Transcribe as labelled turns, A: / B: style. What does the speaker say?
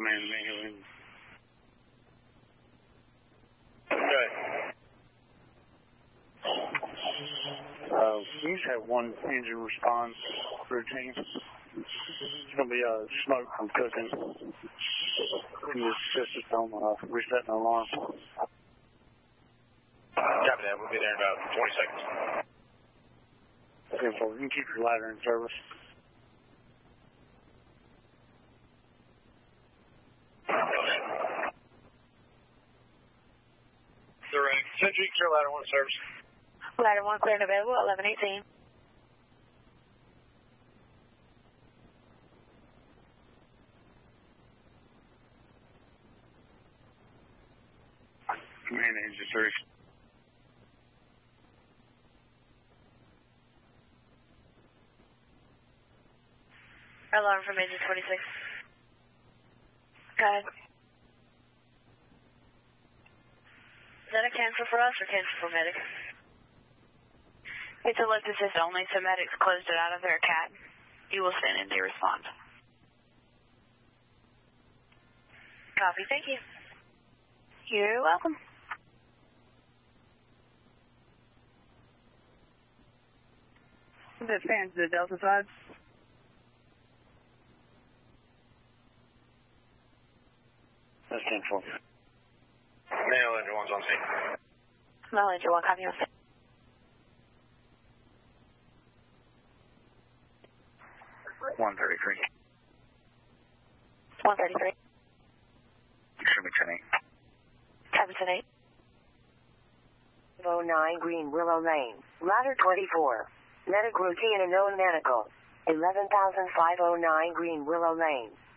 A: command immediately.
B: Okay.
A: We just have one engine response routine. It's going to be smoke from cooking. You just assist us on resetting the alarm.
B: Copy that. We'll be there in about 20 seconds.
A: Okay, so you can keep your ladder in service.
B: Direct. Century, clear ladder 1 service.
C: Ladder 1 clear and available, 1118.
A: Command engine 3.
C: Alarm from engine 26. Go ahead. Is that a cancel for us or cancel for medic? It's a lift assist only, so medics closed it out of their CAT. You will send in the response. Copy, thank you. You're welcome.
D: The fans to the Delta side.
A: That's 10-4.
B: Mail engine 1's on scene.
C: Mail engine 1, copy on scene.
A: 133.
C: 133.
A: Should be 10-8.
C: Copy 10-8.
E: 09 Green Willow Lane. Ladder 24. Medic routine and known medical. 11,509 Green Willow Lane.